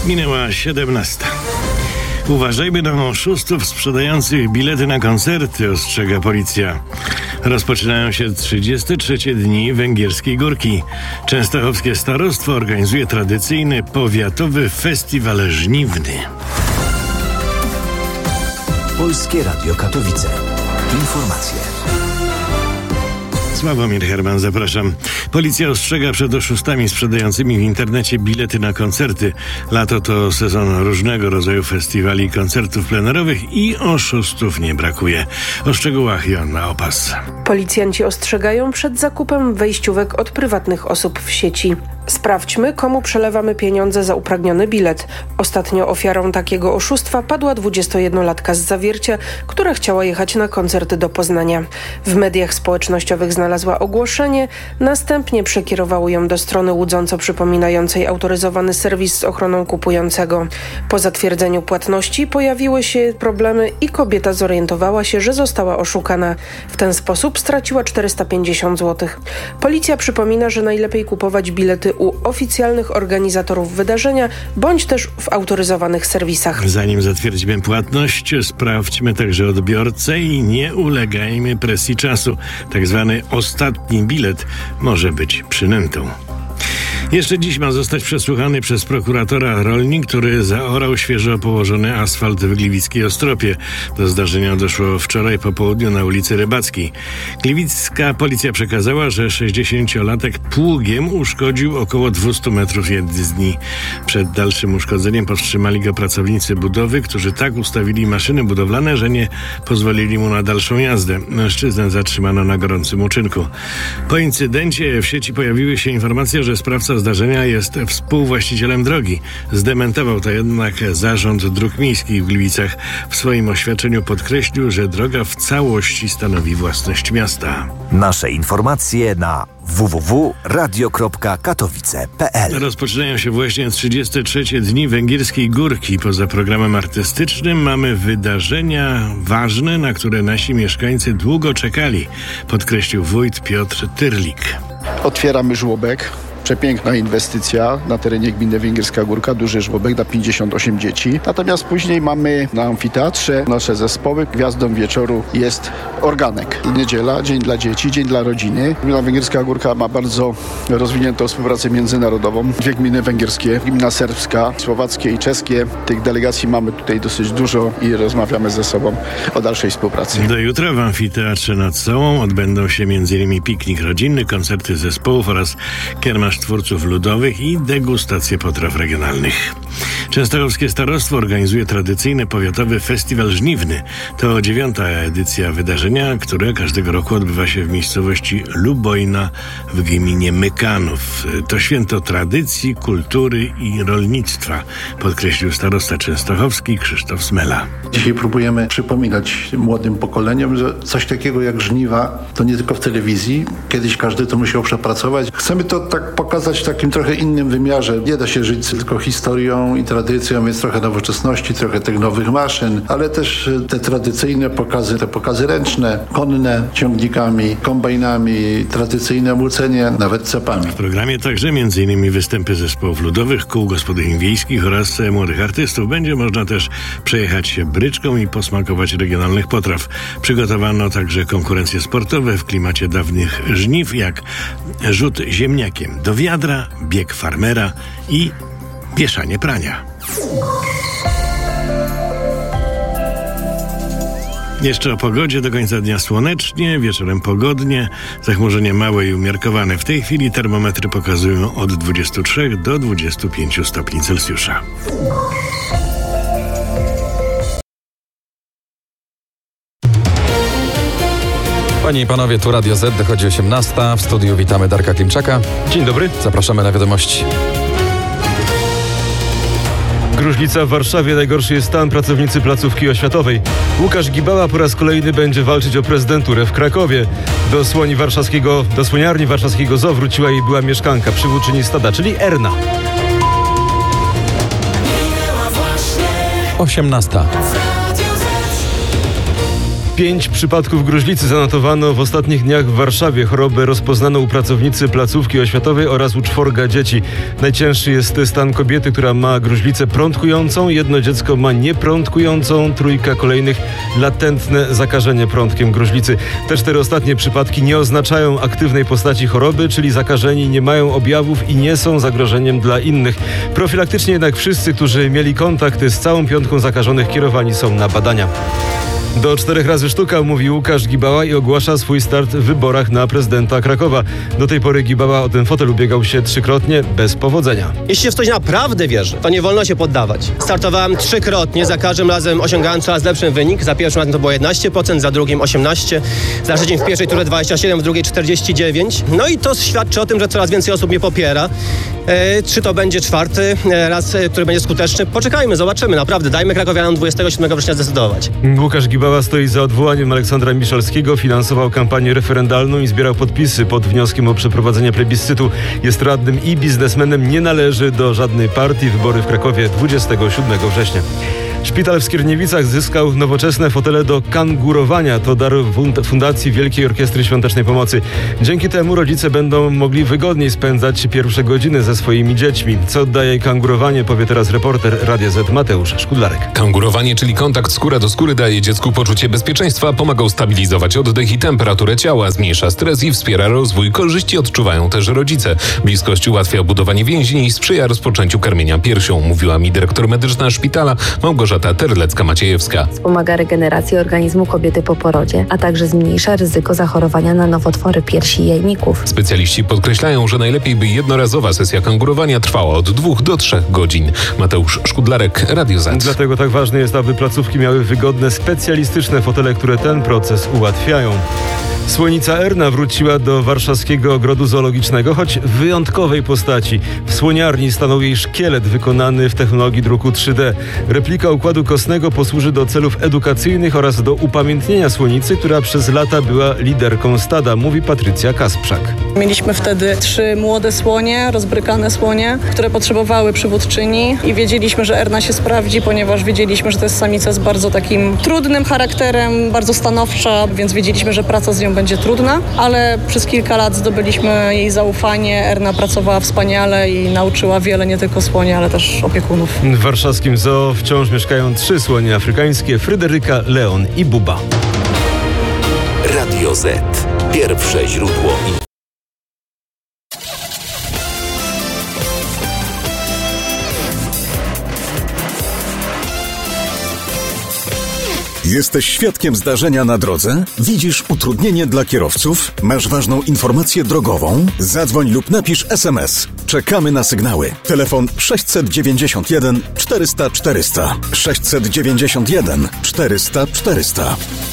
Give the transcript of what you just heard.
Minęła 17. Uważajmy na oszustów sprzedających bilety na koncerty, ostrzega policja. Rozpoczynają się 33 dni Węgierskiej Górki. Częstochowskie starostwo organizuje tradycyjny powiatowy festiwal żniwny. Polskie Radio Katowice. Informacje. Sławomir Herman, zapraszam. Policja ostrzega przed oszustami sprzedającymi w internecie bilety na koncerty. Lato to sezon różnego rodzaju festiwali i koncertów plenerowych i oszustów nie brakuje. O szczegółach Joanna Opas. Policjanci ostrzegają przed zakupem wejściówek od prywatnych osób w sieci. Sprawdźmy, komu przelewamy pieniądze za upragniony bilet. Ostatnio ofiarą takiego oszustwa padła 21-latka z Zawiercia, która chciała jechać na koncert do Poznania. W mediach społecznościowych znalazła ogłoszenie, następnie przekierowało ją do strony łudząco przypominającej autoryzowany serwis z ochroną kupującego. Po zatwierdzeniu płatności pojawiły się problemy i kobieta zorientowała się, że została oszukana. W ten sposób straciła 450 zł. Policja przypomina, że najlepiej kupować bilety u oficjalnych organizatorów wydarzenia, bądź też w autoryzowanych serwisach. Zanim zatwierdzimy płatność, sprawdźmy także odbiorcę i nie ulegajmy presji czasu. Tak zwany ostatni bilet może być przynętą. Jeszcze dziś ma zostać przesłuchany przez prokuratora rolnik, który zaorał świeżo położony asfalt w gliwickiej Ostropie. Do zdarzenia doszło wczoraj po południu na ulicy Rybackiej. Gliwicka policja przekazała, że 60-latek pługiem uszkodził około 200 metrów jezdni. Przed dalszym uszkodzeniem powstrzymali go pracownicy budowy, którzy tak ustawili maszyny budowlane, że nie pozwolili mu na dalszą jazdę. Mężczyznę zatrzymano na gorącym uczynku. Po incydencie w sieci pojawiły się informacje, że sprawca zdarzenia jest współwłaścicielem drogi. Zdementował to jednak Zarząd Dróg Miejskich w Gliwicach. W swoim oświadczeniu podkreślił, że droga w całości stanowi własność miasta. Nasze informacje na www.radio.katowice.pl. Rozpoczynają się właśnie 33 dni Węgierskiej Górki. Poza programem artystycznym mamy wydarzenia ważne, na które nasi mieszkańcy długo czekali, podkreślił wójt Piotr Tyrlik. Otwieramy żłobek. Przepiękna inwestycja na terenie gminy Węgierska Górka, duży żłobek na 58 dzieci. Natomiast później mamy na amfiteatrze nasze zespoły. Gwiazdą wieczoru jest organek. Niedziela, dzień dla dzieci, dzień dla rodziny. Gmina Węgierska Górka ma bardzo rozwiniętą współpracę międzynarodową. Dwie gminy węgierskie, gmina serbska, słowackie i czeskie. Tych delegacji mamy tutaj dosyć dużo i rozmawiamy ze sobą o dalszej współpracy. Do jutra w amfiteatrze nad Sołą odbędą się m.in. piknik rodzinny, koncerty zespołów oraz kiermasz twórców ludowych i degustacje potraw regionalnych. Częstochowskie starostwo organizuje tradycyjny powiatowy festiwal żniwny. To 9. edycja wydarzenia, które każdego roku odbywa się w miejscowości Lubojna w gminie Mykanów. To święto tradycji, kultury i rolnictwa, podkreślił starosta częstochowski Krzysztof Smela. Dzisiaj próbujemy przypominać młodym pokoleniom, że coś takiego jak żniwa to nie tylko w telewizji. Kiedyś każdy to musiał przepracować. Chcemy to tak pokazać w takim trochę innym wymiarze. Nie da się żyć tylko historią i tradycją, jest trochę nowoczesności, trochę tych nowych maszyn, ale też te tradycyjne pokazy, te pokazy ręczne, konne, ciągnikami, kombajnami, tradycyjne młócenie, nawet cepami. W programie także m.in. występy zespołów ludowych, kół gospodyń wiejskich oraz młodych artystów. Będzie można też przejechać się bryczką i posmakować regionalnych potraw. Przygotowano także konkurencje sportowe w klimacie dawnych żniw, jak rzut ziemniakiem do wiadra, bieg farmera i wieszanie prania. Jeszcze o pogodzie. Do końca dnia słonecznie, wieczorem pogodnie, zachmurzenie małe i umiarkowane. W tej chwili termometry pokazują od 23 do 25 stopni Celsjusza. Panie i panowie, tu Radio Z, dochodzi 18. W studiu witamy Darka Klimczaka. Dzień dobry. Zapraszamy na wiadomości. Gruźlica w Warszawie. Najgorszy jest stan pracownicy placówki oświatowej. Łukasz Gibała po raz kolejny będzie walczyć o prezydenturę w Krakowie. Do słoniarni warszawskiego zoo wróciła jej była mieszkanka, przywódczyni stada, czyli Erna. 18. 5 przypadków gruźlicy zanotowano w ostatnich dniach w Warszawie. Chorobę rozpoznano u pracownicy placówki oświatowej oraz u 4 dzieci. Najcięższy jest stan kobiety, która ma gruźlicę prądkującą. Jedno dziecko ma nieprądkującą, 3 kolejnych latentne zakażenie prądkiem gruźlicy. Te 4 ostatnie przypadki nie oznaczają aktywnej postaci choroby, czyli zakażeni nie mają objawów i nie są zagrożeniem dla innych. Profilaktycznie jednak wszyscy, którzy mieli kontakty z całą piątką zakażonych, kierowani są na badania. Do 4 razy sztuka, mówi Łukasz Gibała i ogłasza swój start w wyborach na prezydenta Krakowa. Do tej pory Gibała o ten fotel ubiegał się 3-krotnie bez powodzenia. Jeśli się w coś naprawdę wierzy, to nie wolno się poddawać. Startowałem 3-krotnie, za każdym razem osiągałem coraz lepszy wynik. Za pierwszym razem to było 11%, za drugim 18%, za trzecim w pierwszej turze 27%, w drugiej 49%. No i to świadczy o tym, że coraz więcej osób mnie popiera. Czy to będzie 4. raz, który będzie skuteczny? Poczekajmy, zobaczymy. Naprawdę, dajmy krakowianom 27 września zdecydować. Łukasz Gibała stoi za odwołaniem Aleksandra Miszalskiego, finansował kampanię referendalną i zbierał podpisy pod wnioskiem o przeprowadzenie plebiscytu. Jest radnym i biznesmenem, nie należy do żadnej partii. Wybory w Krakowie 27 września. Szpital w Skierniewicach zyskał nowoczesne fotele do kangurowania. To dar Fundacji Wielkiej Orkiestry Świątecznej Pomocy. Dzięki temu rodzice będą mogli wygodniej spędzać pierwsze godziny ze swoimi dziećmi. Co daje kangurowanie, powie teraz reporter Radia Z Mateusz Szkudlarek. Kangurowanie, czyli kontakt skóra do skóry, daje dziecku poczucie bezpieczeństwa, pomaga ustabilizować oddech i temperaturę ciała, zmniejsza stres i wspiera rozwój. Korzyści odczuwają też rodzice. Bliskość ułatwia budowanie więzi i sprzyja rozpoczęciu karmienia piersią, mówiła mi dyrektor medyczna szpitala Małgorzata Terlecka-Maciejewska. Wspomaga regenerację organizmu kobiety po porodzie, a także zmniejsza ryzyko zachorowania na nowotwory piersi i jajników. Specjaliści podkreślają, że najlepiej by jednorazowa sesja kangurowania trwała od 2 do 3 godzin. Mateusz Szkudlarek, Radio Z. Dlatego tak ważne jest, aby placówki miały wygodne, specjalistyczne fotele, które ten proces ułatwiają. Słonica Erna wróciła do warszawskiego ogrodu zoologicznego, choć w wyjątkowej postaci. W słoniarni stanął jej szkielet wykonany w technologii druku 3D. Replika układu kostnego posłuży do celów edukacyjnych oraz do upamiętnienia słonicy, która przez lata była liderką stada, mówi Patrycja Kasprzak. Mieliśmy wtedy 3 młode słonie, rozbrykane słonie, które potrzebowały przywódczyni i wiedzieliśmy, że Erna się sprawdzi, ponieważ wiedzieliśmy, że to jest samica z bardzo takim trudnym charakterem, bardzo stanowcza, więc wiedzieliśmy, że praca z nią będzie trudna, ale przez kilka lat zdobyliśmy jej zaufanie. Erna pracowała wspaniale i nauczyła wiele, nie tylko słoni, ale też opiekunów. W warszawskim zoo wciąż mieszkają 3 słonie afrykańskie: Fryderyka, Leon i Buba. Radio Z. Pierwsze źródło Jesteś świadkiem zdarzenia na drodze? Widzisz utrudnienie dla kierowców? Masz ważną informację drogową? Zadzwoń lub napisz SMS. Czekamy na sygnały. Telefon 691 400 400. 691 400 400.